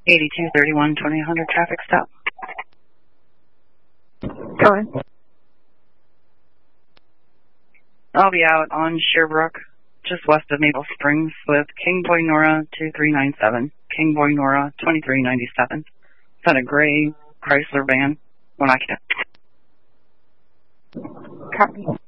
8231 2000 traffic stop. Go ahead. I'll be out on Sherbrooke, just west of Maple Springs, with King Boy Nora 2397, King Boy Nora 2397. It's on a gray Chrysler van when I can. Copy.